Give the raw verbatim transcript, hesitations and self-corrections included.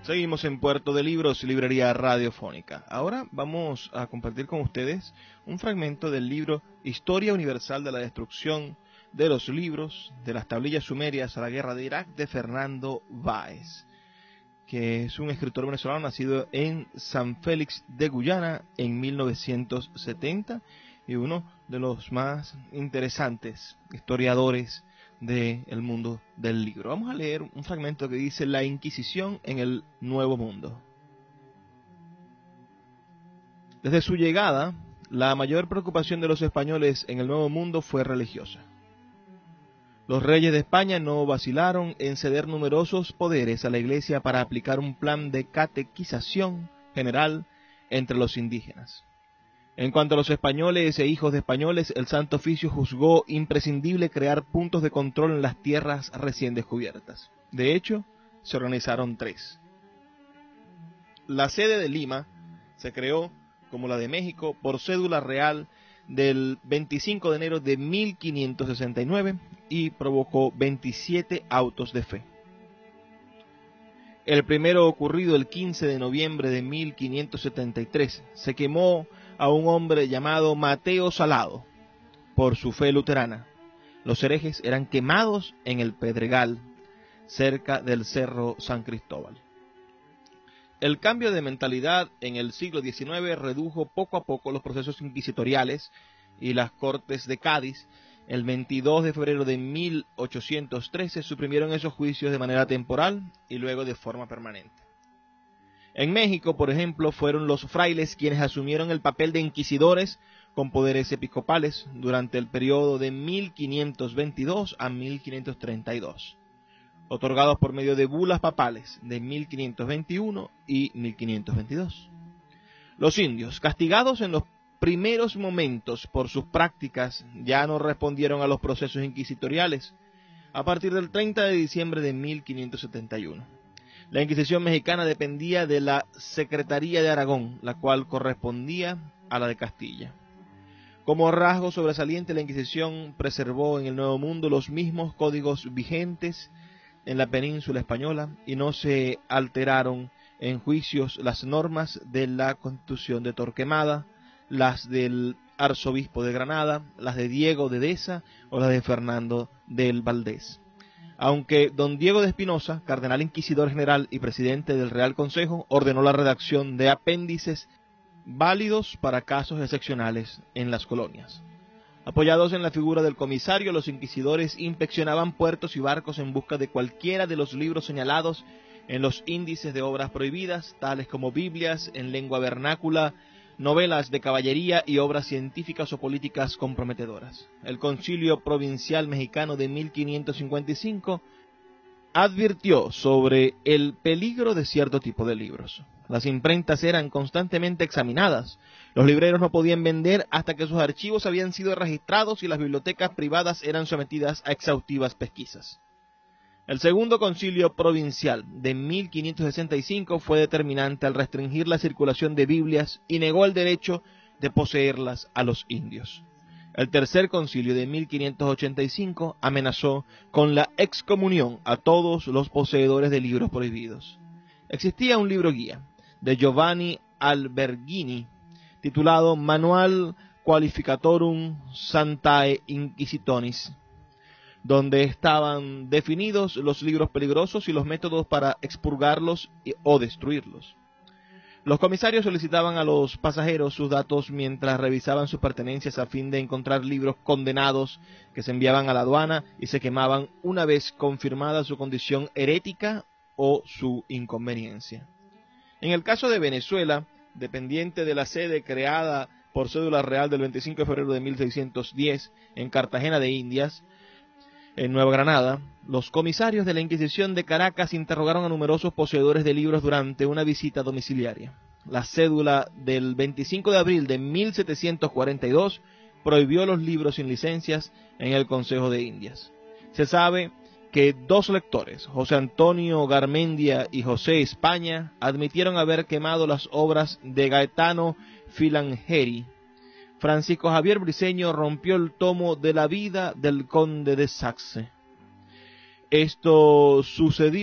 Seguimos en Puerto de Libros, librería radiofónica. Ahora vamos a compartir con ustedes un fragmento del libro Historia Universal de la Destrucción de los Libros, de las tablillas sumerias a la guerra de Irak, de Fernando Báez, que es un escritor venezolano nacido en San Félix de Guyana en mil novecientos setenta y uno de los más interesantes historiadores del mundo del libro. Vamos a leer un fragmento que dice: La Inquisición en el Nuevo Mundo. Desde su llegada, la mayor preocupación de los españoles en el Nuevo Mundo fue religiosa. Los reyes de España no vacilaron en ceder numerosos poderes a la Iglesia para aplicar un plan de catequización general entre los indígenas. En cuanto a los españoles e hijos de españoles, el Santo Oficio juzgó imprescindible crear puntos de control en las tierras recién descubiertas. De hecho, se organizaron tres. La sede de Lima se creó, como la de México, por cédula real del veinticinco de enero de mil quinientos sesenta y nueve y provocó veintisiete autos de fe. El primero, ocurrido el quince de noviembre de mil quinientos setenta y tres, se quemó a un hombre llamado Mateo Salado por su fe luterana. Los herejes eran quemados en el Pedregal, cerca del Cerro San Cristóbal. El cambio de mentalidad en el siglo diecinueve redujo poco a poco los procesos inquisitoriales y las Cortes de Cádiz. El veintidós de febrero de mil ochocientos trece suprimieron esos juicios de manera temporal y luego de forma permanente. En México, por ejemplo, fueron los frailes quienes asumieron el papel de inquisidores con poderes episcopales durante el periodo de mil quinientos veintidós a mil quinientos treinta y dos, otorgados por medio de bulas papales de mil quinientos veintiuno y mil quinientos veintidós. Los indios, castigados en los primeros momentos por sus prácticas, ya no respondieron a los procesos inquisitoriales a partir del treinta de diciembre de mil quinientos setenta y uno. La Inquisición mexicana dependía de la Secretaría de Aragón, la cual correspondía a la de Castilla. Como rasgo sobresaliente, la Inquisición preservó en el Nuevo Mundo los mismos códigos vigentes en la península española y no se alteraron en juicios las normas de la Constitución de Torquemada, las del arzobispo de Granada, las de Diego de Deza o las de Fernando del Valdés. Aunque don Diego de Espinosa, cardenal inquisidor general y presidente del Real Consejo, ordenó la redacción de apéndices válidos para casos excepcionales en las colonias. Apoyados en la figura del comisario, los inquisidores inspeccionaban puertos y barcos en busca de cualquiera de los libros señalados en los índices de obras prohibidas, tales como Biblias en lengua vernácula, novelas de caballería y obras científicas o políticas comprometedoras. El Concilio Provincial Mexicano de mil quinientos cincuenta y cinco advirtió sobre el peligro de cierto tipo de libros. Las imprentas eran constantemente examinadas. Los libreros no podían vender hasta que sus archivos habían sido registrados y las bibliotecas privadas eran sometidas a exhaustivas pesquisas. El Segundo Concilio Provincial de mil quinientos sesenta y cinco fue determinante al restringir la circulación de Biblias y negó el derecho de poseerlas a los indios. El Tercer Concilio de mil quinientos ochenta y cinco amenazó con la excomunión a todos los poseedores de libros prohibidos. Existía un libro guía de Giovanni Alberghini titulado Manual Qualificatorum Sanctae Inquisitoris, donde estaban definidos los libros peligrosos y los métodos para expurgarlos o destruirlos. Los comisarios solicitaban a los pasajeros sus datos mientras revisaban sus pertenencias a fin de encontrar libros condenados que se enviaban a la aduana y se quemaban una vez confirmada su condición herética o su inconveniencia. En el caso de Venezuela, dependiente de la sede creada por cédula real del veinticinco de febrero de mil seiscientos diez en Cartagena de Indias, en Nueva Granada, los comisarios de la Inquisición de Caracas interrogaron a numerosos poseedores de libros durante una visita domiciliaria. La cédula del veinticinco de abril de mil setecientos cuarenta y dos prohibió los libros sin licencias en el Consejo de Indias. Se sabe que dos lectores, José Antonio Garmendia y José España, admitieron haber quemado las obras de Gaetano Filangeri. Francisco Javier Briceño rompió el tomo de la vida del conde de Saxe. Esto sucedió